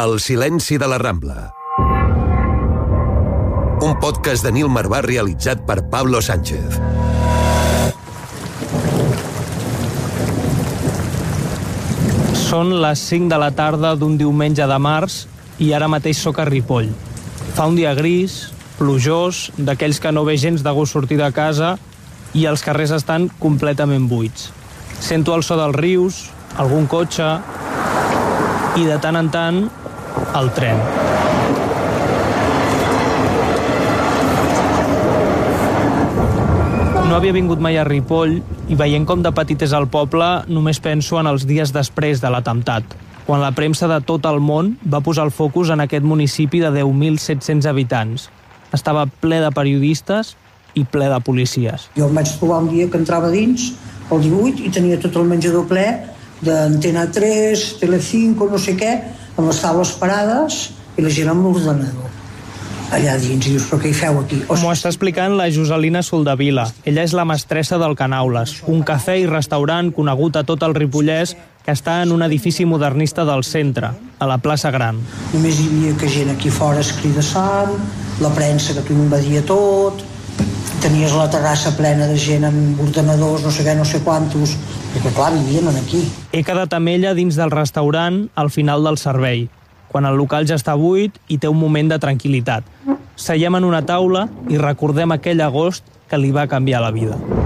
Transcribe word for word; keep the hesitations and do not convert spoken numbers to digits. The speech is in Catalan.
El silenci de la Rambla. Un podcast de Nil Marvà realitzat per Pablo Sánchez. Són les cinc de la tarda d'un diumenge de març i ara mateix sóc a Ripoll. Fa un dia gris, plujós, d'aquells que no ve gens de gust sortir de casa i els carrers estan completament buits. Sento el so dels rius, algun cotxe i de tant en tant el tren. No havia vingut mai a Ripoll i veient com de petit és el poble només penso en els dies després de l'atemptat, quan la premsa de tot el món va posar el focus en aquest municipi de deu mil set-cents habitants. Estava ple de periodistes i ple de policies. Jo em vaig trobar un dia que entrava dins, el divuit, i tenia tot el menjador ple d'Antena tres, Telecinco, no sé què, amb les taules parades i la gent amb l'ordenador. Allà dins, i dius, però què hi feu aquí? M'ho està explicant la Joselina Soldavila. Ella és la mestressa del Canaules, un cafè i restaurant conegut a tot el Ripollès que està en un edifici modernista del centre, a la plaça Gran. Només hi havia que gent aquí fora escridassant, la premsa que t'ho invadia tot, tenies la terrassa plena de gent amb ordenadors, no sé què, no sé quantos, perquè clar, vivien aquí. He quedat amb ella dins del restaurant al final del servei, quan el local ja està buit i té un moment de tranquil·litat. Seiem en una taula i recordem aquell agost que li va canviar la vida.